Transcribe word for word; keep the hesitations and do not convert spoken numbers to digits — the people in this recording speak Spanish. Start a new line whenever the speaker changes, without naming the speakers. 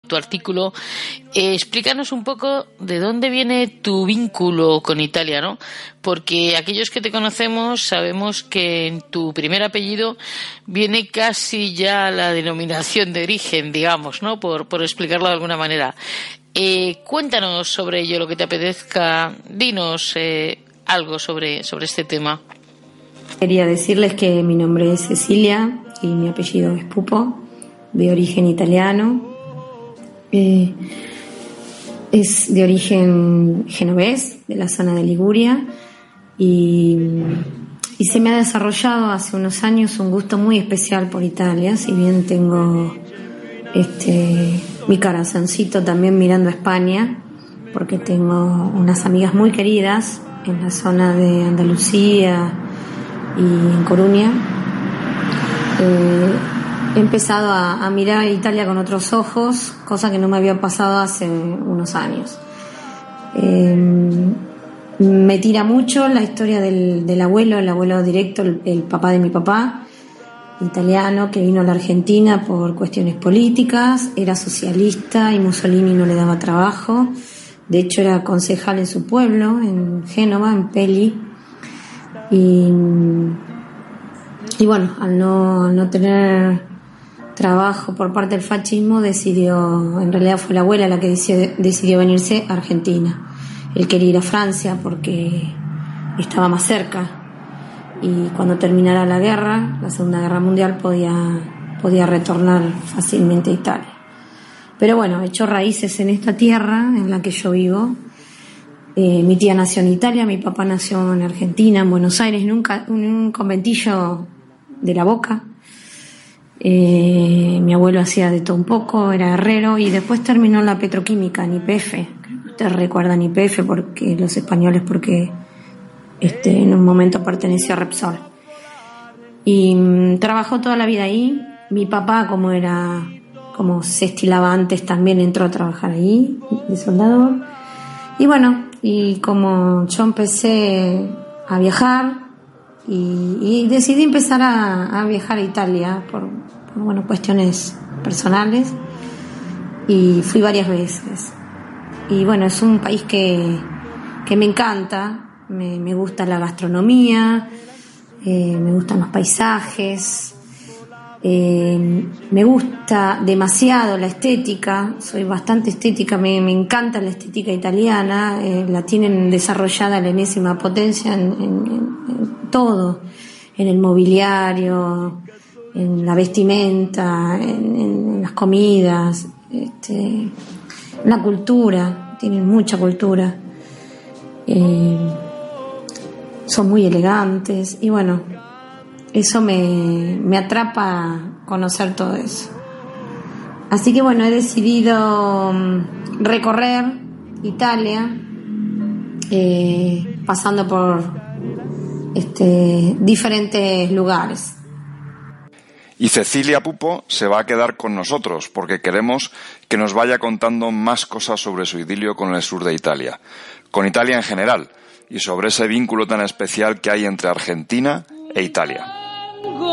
tu artículo. Eh, explícanos un poco de dónde viene tu vínculo con Italia, ¿no? Porque aquellos que te conocemos sabemos que en tu primer apellido viene casi ya la denominación de origen, digamos, ¿no? Por, por explicarlo de alguna manera. Eh, cuéntanos sobre ello, lo que te apetezca. Dinos eh, algo sobre, sobre este tema.
Quería decirles que mi nombre es Cecilia y mi apellido es Pupo, de origen italiano. Eh, es de origen genovés, de la zona de Liguria, y, y se me ha desarrollado hace unos años un gusto muy especial por Italia, si bien tengo este, mi corazoncito también mirando a España, porque tengo unas amigas muy queridas en la zona de Andalucía y en Coruña. Eh, he empezado a, a mirar a Italia con otros ojos, cosa que no me había pasado hace unos años. Eh, me tira mucho la historia del, del abuelo, el abuelo directo, el, el papá de mi papá, italiano, que vino a la Argentina por cuestiones políticas, era socialista y Mussolini no le daba trabajo. De hecho era concejal en su pueblo, en Génova, en Peli. Y, y bueno, al no, al no tener trabajo por parte del fascismo, decidió, en realidad fue la abuela la que decidió, decidió venirse a Argentina. Él quería ir a Francia porque estaba más cerca, y cuando terminara la guerra, la Segunda Guerra Mundial, podía, podía retornar fácilmente a Italia. Pero bueno, echó raíces en esta tierra en la que yo vivo. Eh, mi tía nació en Italia, mi papá nació en Argentina, en Buenos Aires, en un, en un conventillo de La Boca. Eh, mi abuelo hacía de todo un poco, era herrero, y después terminó en la petroquímica, en Y P F. Ustedes recuerdan Y P F porque los españoles, porque este, en un momento perteneció a Repsol. Y mmm, trabajó toda la vida ahí. Mi papá, como era, como se estilaba antes, también entró a trabajar ahí, de soldador. Y bueno, y como yo empecé a viajar y, y decidí empezar a, a viajar a Italia por, por bueno, cuestiones personales, y fui varias veces. Y bueno, es un país que, que me encanta, me, me gusta la gastronomía, eh, me gustan los paisajes, eh, me gusta demasiado la estética, soy bastante estética, me, me encanta la estética italiana, eh, la tienen desarrollada a la enésima potencia en, en, en todo, en el mobiliario, en la vestimenta, en, en las comidas, este, la cultura, tienen mucha cultura, eh, son muy elegantes, y bueno, eso me, me atrapa conocer todo eso. Así que bueno, he decidido recorrer Italia, eh, pasando por este, diferentes lugares.
Y Cecilia Pupo se va a quedar con nosotros porque queremos que nos vaya contando más cosas sobre su idilio con el sur de Italia, con Italia en general, y sobre ese vínculo tan especial que hay entre Argentina e Italia.